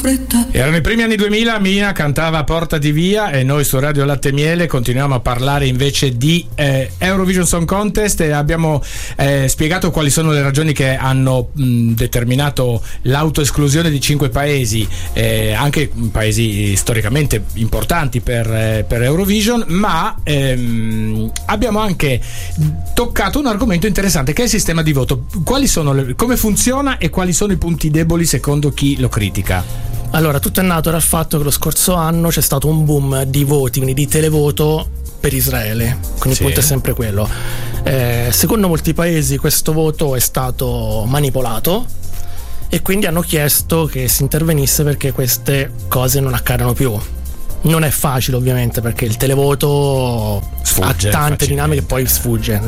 fretta. Erano i primi anni 2000, Mina cantava Portati via e noi su Radio Latte e Miele continuiamo a parlare invece di Eurovision Song Contest e abbiamo spiegato quali sono le ragioni che hanno determinato l'autoesclusione di 5 paesi, anche paesi storicamente importanti per Eurovision, ma abbiamo anche toccato un argomento interessante che è il sistema di voto. Quali sono come funziona e quali sono i punti deboli secondo chi lo critica? Allora, tutto è nato dal fatto che lo scorso anno c'è stato un boom di voti, quindi di televoto per Israele, quindi il punto è sempre quello. Secondo molti paesi questo voto è stato manipolato e quindi hanno chiesto che si intervenisse perché queste cose non accadano più. Non è facile ovviamente perché il televoto sfugge, ha tante dinamiche e poi sfugge,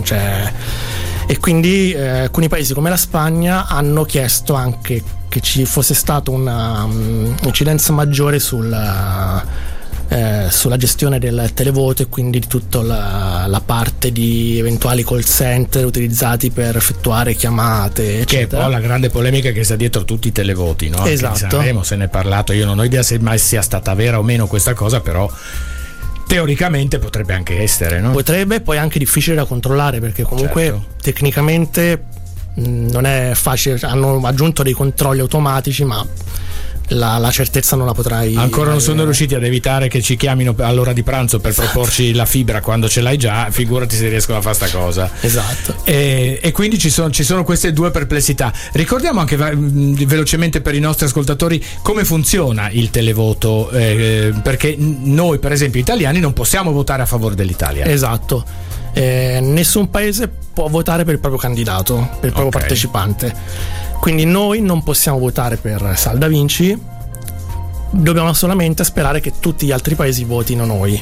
e quindi alcuni paesi come la Spagna hanno chiesto anche che ci fosse stata un'incidenza maggiore sulla gestione del televoto e quindi di tutta la parte di eventuali call center utilizzati per effettuare chiamate, eccetera. Che è poi la grande polemica che sta dietro tutti i televoti, no? Esatto. Se ne è parlato, io non ho idea se mai sia stata vera o meno questa cosa, però teoricamente potrebbe anche essere, no? Potrebbe, poi è anche difficile da controllare perché comunque tecnicamente non è facile, hanno aggiunto dei controlli automatici ma la certezza non la potrai ancora non sono riusciti ad evitare che ci chiamino all'ora di pranzo per proporci la fibra quando ce l'hai già, figurati se riescono a fare sta cosa. Esatto. E quindi ci sono queste due perplessità. Ricordiamo anche velocemente per i nostri ascoltatori come funziona il televoto, perché noi per esempio italiani non possiamo votare a favore dell'Italia. Esatto. Nessun paese può votare per il proprio candidato, per il proprio partecipante, quindi noi non possiamo votare per Salda Vinci, dobbiamo solamente sperare che tutti gli altri paesi votino noi,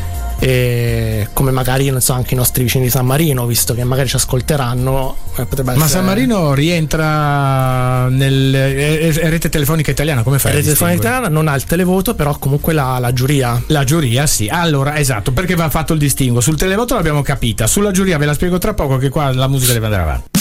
come magari non so anche i nostri vicini di San Marino, visto che magari ci ascolteranno, potrebbe essere... Ma San Marino rientra nel rete telefonica italiana, come fai? La rete telefonica italiana non ha il televoto, però comunque la giuria. La giuria, sì. Allora, esatto, perché va fatto il distinguo. Sul televoto l'abbiamo capita, sulla giuria ve la spiego tra poco, che qua la musica deve andare avanti.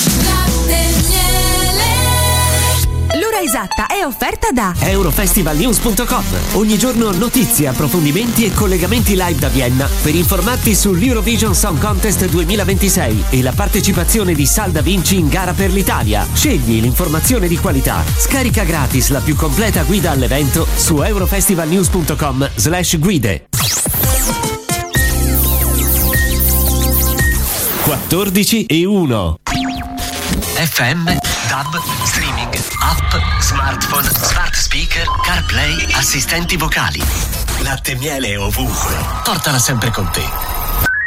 L'ora esatta è offerta da Eurofestivalnews.com. Ogni giorno notizie, approfondimenti e collegamenti live da Vienna per informarti sull'Eurovision Song Contest 2026 e la partecipazione di Salda Vinci in gara per l'Italia. Scegli l'informazione di qualità. Scarica gratis la più completa guida all'evento su eurofestivalnews.com/guide. 14:01 FM, DAB, streaming, app, smartphone, smart speaker, CarPlay, assistenti vocali. Latte e miele ovunque. Portala sempre con te.